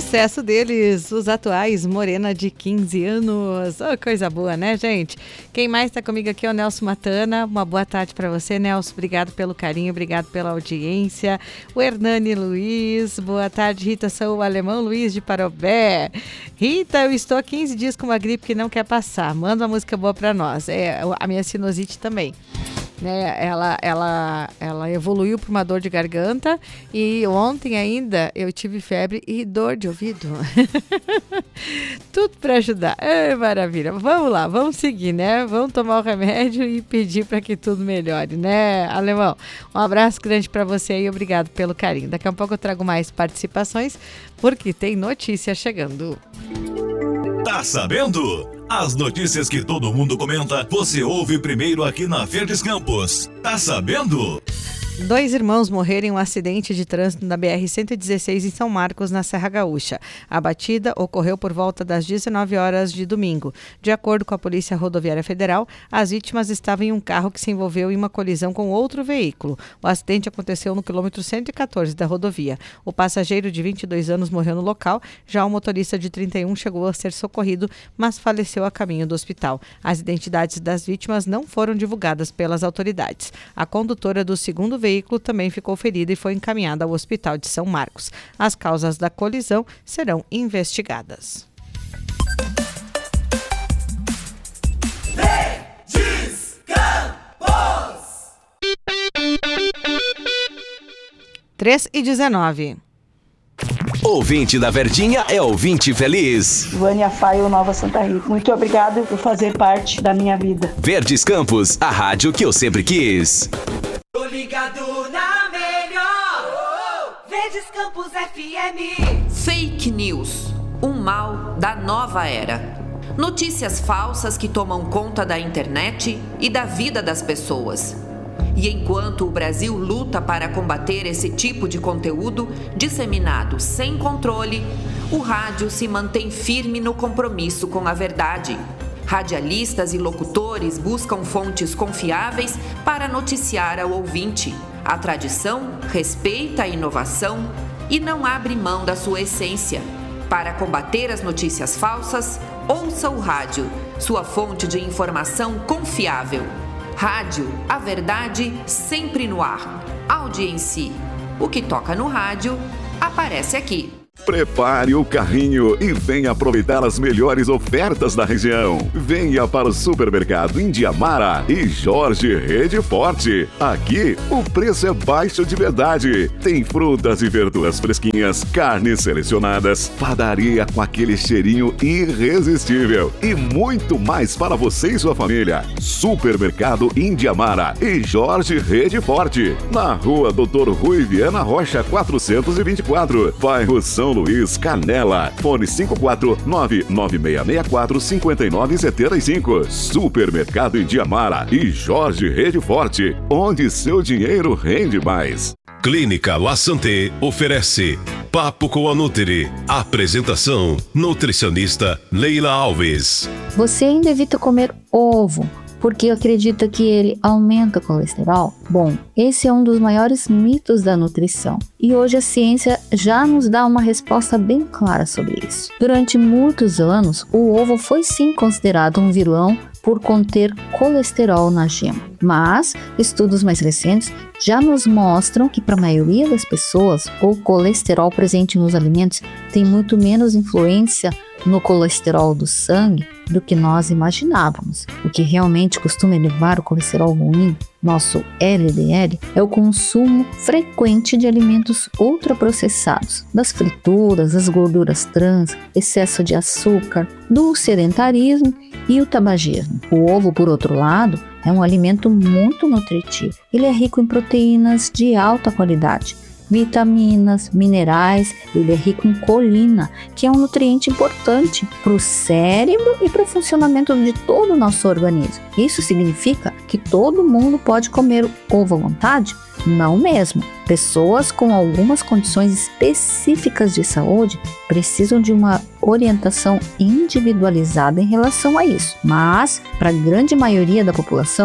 sucesso deles, os atuais, Morena de 15 anos. Oh, coisa boa, né, gente? Quem mais está comigo aqui é o Nelson Matana. Uma boa tarde para você, Nelson. Obrigado pelo carinho, obrigado pela audiência. O Hernani Luiz, boa tarde, Rita. Sou o alemão Luiz de Parobé. Rita, eu estou há 15 dias com uma gripe que não quer passar. Manda uma música boa para nós. É a minha sinusite também. Né, ela evoluiu para uma dor de garganta e ontem ainda eu tive febre e dor de ouvido. Tudo para ajudar. Maravilha. Vamos lá, vamos seguir, né? Vamos tomar o remédio e pedir para que tudo melhore, né, alemão? Um abraço grande para você e obrigado pelo carinho. Daqui a pouco eu trago mais participações porque tem notícia chegando. Tá sabendo? As notícias que todo mundo comenta, você ouve primeiro aqui na Verdes Campos. Tá sabendo? 2 irmãos morreram em um acidente de trânsito na BR-116 em São Marcos, na Serra Gaúcha. A batida ocorreu por volta das 19 horas de domingo. De acordo com a Polícia Rodoviária Federal, as vítimas estavam em um carro que se envolveu em uma colisão com outro veículo. O acidente aconteceu no quilômetro 114 da rodovia. O passageiro de 22 anos morreu no local, já o motorista de 31 chegou a ser socorrido, mas faleceu a caminho do hospital. As identidades das vítimas não foram divulgadas pelas autoridades. A condutora do segundo veículo também ficou ferida e foi encaminhada ao Hospital de São Marcos. As causas da colisão serão investigadas. Verdes Campos! 3h19. Ouvinte da Verdinha é ouvinte feliz. Vânia Faio, Nova Santa Rita. Muito obrigado por fazer parte da minha vida. Verdes Campos, a rádio que eu sempre quis. Tô ligado na melhor. Verdes Campos FM. Fake news, um mal da nova era. Notícias falsas que tomam conta da internet e da vida das pessoas. E enquanto o Brasil luta para combater esse tipo de conteúdo disseminado sem controle, o rádio se mantém firme no compromisso com a verdade. Radialistas e locutores buscam fontes confiáveis para noticiar ao ouvinte. A tradição respeita a inovação e não abre mão da sua essência. Para combater as notícias falsas, ouça o rádio, sua fonte de informação confiável. Rádio, a verdade sempre no ar. Audiência. O que toca no rádio, aparece aqui. Prepare o carrinho e venha aproveitar as melhores ofertas da região. Venha para o Supermercado Indiamara e Jorge Rede Forte. Aqui, o preço é baixo de verdade. Tem frutas e verduras fresquinhas, carnes selecionadas, padaria com aquele cheirinho irresistível e muito mais para você e sua família. Supermercado Indiamara e Jorge Rede Forte. Na rua Doutor Rui Viana Rocha, 424, bairro São Luís, Canela. Fone 54996645975. Supermercado Indiamara e Jorge Rede Forte, onde seu dinheiro rende mais. Clínica La Santé oferece Papo com a Nutri. Apresentação: nutricionista Leila Alves. Você ainda evita comer ovo porque acredita que ele aumenta o colesterol? Bom, esse é um dos maiores mitos da nutrição e hoje a ciência já nos dá uma resposta bem clara sobre isso. Durante muitos anos, o ovo foi sim considerado um vilão por conter colesterol na gema, mas estudos mais recentes já nos mostram que para a maioria das pessoas, o colesterol presente nos alimentos tem muito menos influência no colesterol do sangue do que nós imaginávamos. O que realmente costuma elevar o colesterol ruim, nosso LDL, é o consumo frequente de alimentos ultraprocessados, das frituras, das gorduras trans, excesso de açúcar, do sedentarismo e o tabagismo. O ovo, por outro lado, é um alimento muito nutritivo. Ele é rico em proteínas de alta qualidade, vitaminas, minerais, ele é rico em colina, que é um nutriente importante para o cérebro e para o funcionamento de todo o nosso organismo. Isso significa que todo mundo pode comer ovo à vontade? Não mesmo. Pessoas com algumas condições específicas de saúde precisam de uma orientação individualizada em relação a isso. Mas, para a grande maioria da população,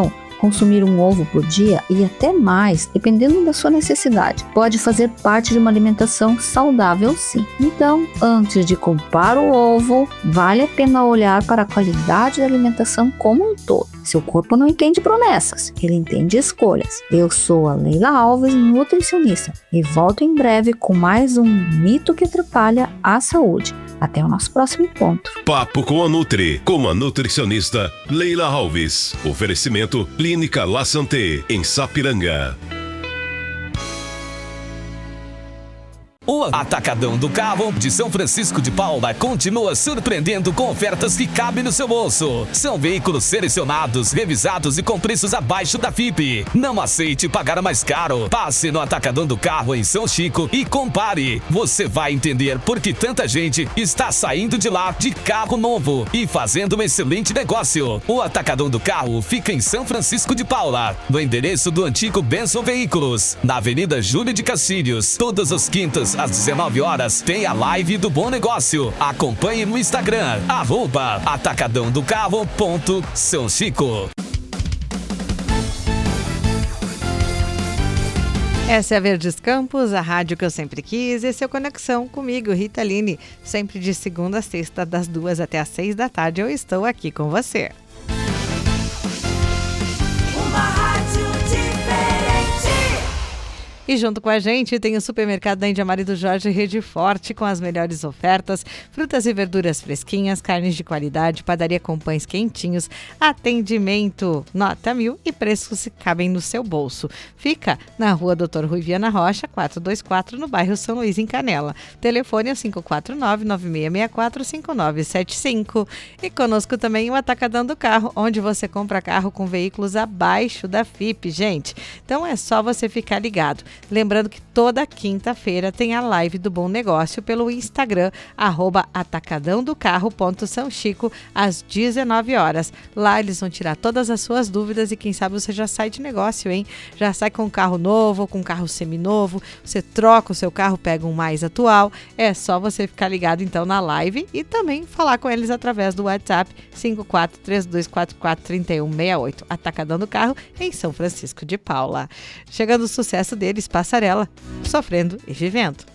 consumir um ovo por dia e até mais, dependendo da sua necessidade, pode fazer parte de uma alimentação saudável sim. Então, antes de comprar o ovo, vale a pena olhar para a qualidade da alimentação como um todo. Seu corpo não entende promessas, ele entende escolhas. Eu sou a Leila Alves, nutricionista, e volto em breve com mais um mito que atrapalha a saúde. Até o nosso próximo encontro. Papo com a Nutri, com a nutricionista Leila Alves. Oferecimento Clínica La Santé, em Sapiranga. O Atacadão do Carro de São Francisco de Paula continua surpreendendo com ofertas que cabem no seu bolso. São veículos selecionados, revisados e com preços abaixo da FIPE. Não aceite pagar mais caro. Passe no Atacadão do Carro em São Chico e compare. Você vai entender por que tanta gente está saindo de lá de carro novo e fazendo um excelente negócio. O Atacadão do Carro fica em São Francisco de Paula, no endereço do antigo Benson Veículos, na Avenida Júlio de Castilhos. Todas as quintas às 19 horas tem a live do Bom Negócio. Acompanhe no Instagram, @atacadãodocarro.São Chico. Essa é a Verdes Campos, a rádio que eu sempre quis. Esse é o Conexão comigo, Rita Line. Sempre de segunda a sexta, das 2 até as 6 da tarde, eu estou aqui com você. Uma rádio diferente. E junto com a gente tem o supermercado da Índia Mari do Jorge Rede Forte, com as melhores ofertas, frutas e verduras fresquinhas, carnes de qualidade, padaria com pães quentinhos, atendimento nota 1000 e preços que cabem no seu bolso. Fica na rua Dr. Rui Viana Rocha, 424, no bairro São Luís, em Canela. Telefone é 549-9664-5975. E conosco também o Atacadão do Carro, onde você compra carro com veículos abaixo da FIPE, gente. Então é só você ficar ligado. Lembrando que toda quinta-feira tem a live do Bom Negócio pelo Instagram, @atacadãodocarro.São Chico, às 19 horas. Lá eles vão tirar todas as suas dúvidas e quem sabe você já sai de negócio, hein? Já sai com um carro novo, com um carro seminovo, você troca o seu carro, pega um mais atual. É só você ficar ligado então na live e também falar com eles através do WhatsApp 5432443168. Atacadão do Carro em São Francisco de Paula. Chegando o sucesso deles, Passarela, Sofrendo e Vivendo.